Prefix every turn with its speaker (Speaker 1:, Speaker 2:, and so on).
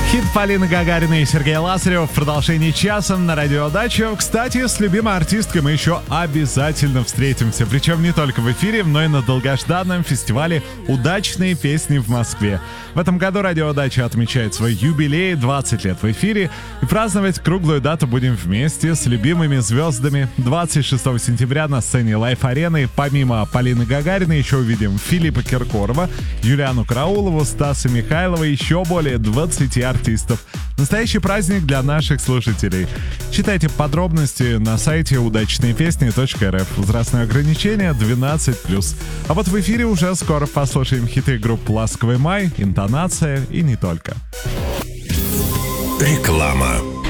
Speaker 1: Хит Полины Гагариной и Сергея Лазарева в продолжении часа на Радио Дача. Кстати, с любимой артисткой мы еще обязательно встретимся. Причем не только в эфире, но и на долгожданном фестивале «Удачные песни» в Москве. В этом году Радио Дача отмечает свой юбилей, 20 лет в эфире. И праздновать круглую дату будем вместе с любимыми звездами. 26 сентября на сцене Лайф-арены помимо Полины Гагариной еще увидим Филиппа Киркорова, Юлиану Караулову, Стаса Михайлова и еще более 20 артистов. Настоящий праздник для наших слушателей. Читайте подробности на сайте удачнейпесни.рф. Возрастное ограничение 12+. А вот в эфире уже скоро послушаем хиты групп «Ласковый май», «Интонация» и не только.
Speaker 2: Реклама.